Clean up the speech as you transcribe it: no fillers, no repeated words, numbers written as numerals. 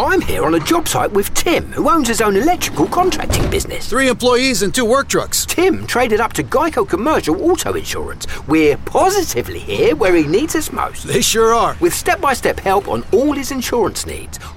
I'm here on a job site with Tim, who owns his own electrical contracting business. 3 employees and 2 work trucks. Tim traded up to Geico Commercial Auto Insurance. We're positively here where he needs us most. They sure are. With step-by-step help on all his insurance needs.